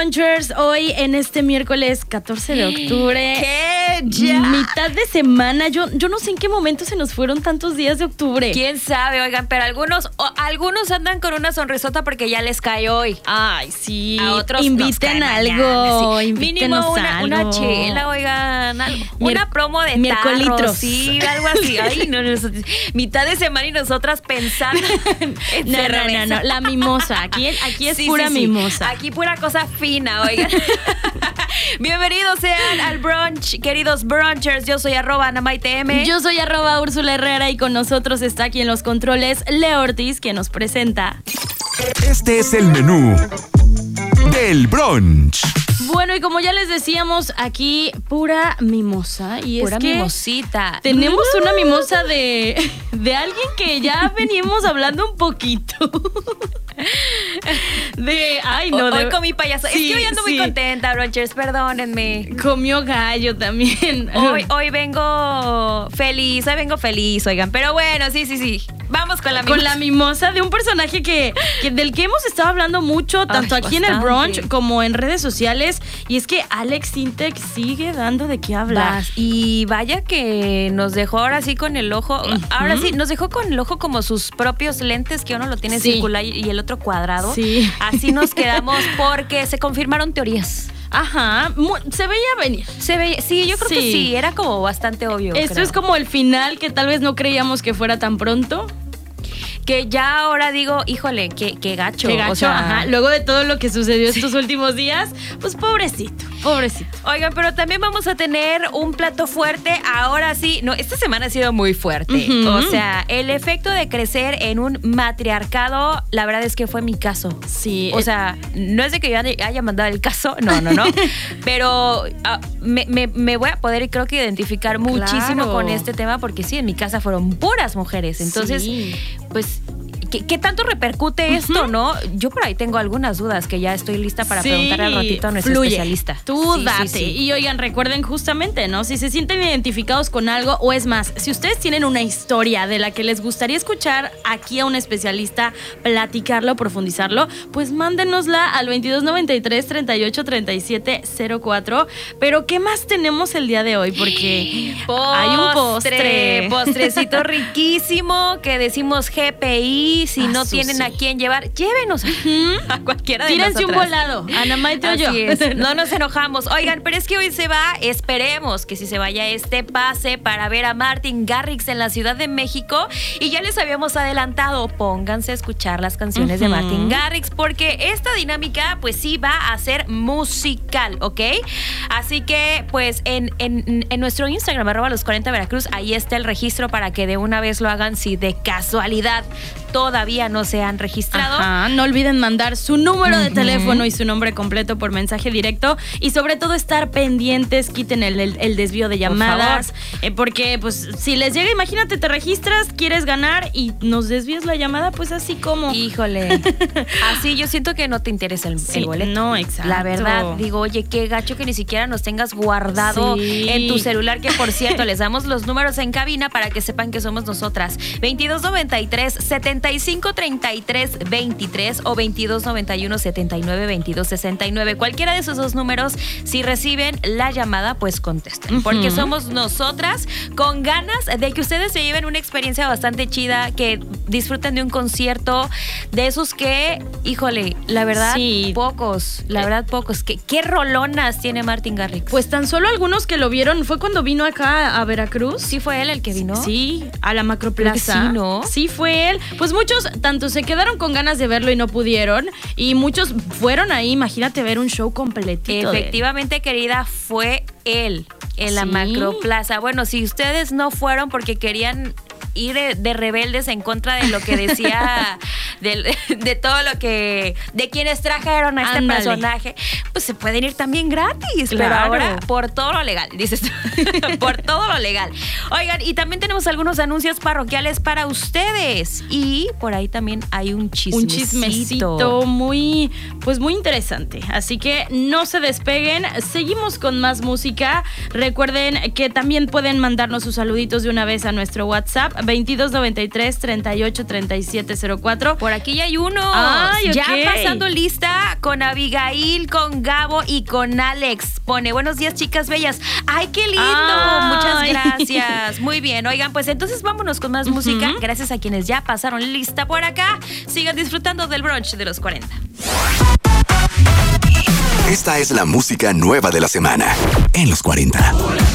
Brunchers, hoy en este miércoles 14 de octubre. ¿Qué? ¿Ya? Mitad de semana. Yo no sé en qué momento se nos fueron tantos días de octubre. ¿Quién sabe? Oigan, pero algunos andan con una sonrisota porque ya les cae hoy. Ay, sí. A otros inviten nos cae algo. mañana, sí. Invítenos Mínimo algo. una chela, oigan. Una promo de miércolitros. tarro, sí, algo así. Ay, no, mitad de semana y nosotras pensando en cerveza. No. La mimosa. Aquí es Sí, pura sí. mimosa. Aquí pura cosa fina, oigan. Bienvenidos sean al brunch, queridos brunchers. Yo soy @AnamaiteM. Yo soy @Úrsula Herrera y con nosotros está aquí en los controles Leo Ortiz, quien nos presenta. Este es el menú del brunch. Bueno, y como ya les decíamos, aquí pura mimosa. Y Pura es que mimosita. tenemos una mimosa de alguien que ya veníamos hablando un poquito. Hoy comí payaso. Sí, es que hoy ando muy contenta, brunchers, perdónenme. Comió gallo también. Hoy vengo feliz, oigan. Pero bueno, sí. Vamos con la mimosa. Con la mimosa de un personaje del que hemos estado hablando mucho, tanto aquí en el brunch como en redes sociales. Y es que Alex Sintek sigue dando de qué hablar. Y vaya que nos dejó ahora sí con el ojo. Ahora sí, nos dejó con el ojo como sus propios lentes, que uno lo tiene circular y el otro cuadrado. Sí. Así nos quedamos porque se confirmaron teorías. Ajá, se veía venir. Sí, yo creo que sí, era como bastante obvio. Esto es como el final que tal vez no creíamos que fuera tan pronto. Que ya ahora digo, híjole, qué gacho. Qué gacho, o sea, ajá. Luego de todo lo que sucedió estos últimos días, pues pobrecito. Oigan, pero también vamos a tener un plato fuerte. Ahora sí, no, esta semana ha sido muy fuerte. O sea, el efecto de crecer en un matriarcado, la verdad es que fue mi caso. Sí. O sea, no es de que yo haya mandado el caso, no. Pero me voy a poder, creo que, identificar muchísimo con este tema, porque sí, en mi casa fueron puras mujeres. Entonces, pues, ¿qué tanto repercute esto, no? Yo por ahí tengo algunas dudas que ya estoy lista para preguntarle al ratito a nuestro especialista. Tú date. Y oigan, recuerden justamente, ¿no? Si se sienten identificados con algo, o es más, si ustedes tienen una historia de la que les gustaría escuchar aquí a un especialista, platicarlo, profundizarlo, pues mándenosla al 2293 38 37 04. Pero ¿qué más tenemos el día de hoy? Porque hay un postrecito riquísimo que decimos GPI. Si no tienen a quién llevar, llévenos a cualquiera de nosotras. Tírense un volado, Anamaite o yo. Así es. No nos enojamos. Oigan, pero es que hoy se va, esperemos que si se vaya pase para ver a Martin Garrix en la Ciudad de México. Y ya les habíamos adelantado, pónganse a escuchar las canciones de Martin Garrix, porque esta dinámica pues sí va a ser musical, ¿ok? Así que pues en nuestro Instagram, @los40veracruz, ahí está el registro para que de una vez lo hagan si de casualidad todavía no se han registrado. Ajá, no olviden mandar su número de teléfono y su nombre completo por mensaje directo, y sobre todo estar pendientes, quiten el desvío de llamadas, porque pues si les llega, imagínate, te registras, quieres ganar y nos desvías la llamada, pues así como. Híjole, así yo siento que no te interesa el boleto. No, exacto. La verdad, digo, oye, qué gacho que ni siquiera nos tengas guardado en tu celular, que por cierto, les damos los números en cabina para que sepan que somos nosotras. 2293 7533 23 o 2291 79 22 69. Cualquiera de esos dos números, si reciben la llamada, pues contesten. Porque somos nosotras con ganas de que ustedes se lleven una experiencia bastante chida, que disfruten de un concierto de esos que, híjole, la verdad, pocos. ¿Qué rolonas tiene Martin Garrix? Pues tan solo algunos que lo vieron, fue cuando vino acá a Veracruz. ¿Sí fue él el que vino? Sí, a la Macroplaza. Sí, ¿no? Sí fue él. Pues muchos, tanto se quedaron con ganas de verlo y no pudieron, y muchos fueron ahí, imagínate, ver un show completito. Efectivamente, querida, fue él en la Macroplaza. Bueno, si ustedes no fueron porque querían ir de rebeldes en contra de lo que decía, de todo lo que, de quienes trajeron a este personaje, pues se pueden ir también gratis. Claro. Pero ahora por todo lo legal, dices tú. Por todo lo legal. Oigan, y también tenemos algunos anuncios parroquiales para ustedes, y por ahí también hay un chismecito muy interesante. Así que no se despeguen, seguimos con más música. Recuerden que también pueden mandarnos sus saluditos de una vez a nuestro WhatsApp 2293-383704. Por aquí ya hay uno. Ay, ya ok. pasando lista con Abigail, con Gabo y con Alex. Pone, buenos días, chicas bellas. ¡Ay, qué lindo! Ay. Muchas gracias. Muy bien. Oigan, pues entonces vámonos con más música. Gracias a quienes ya pasaron lista por acá. Sigan disfrutando del brunch de los 40. Esta es la música nueva de la semana en los 40.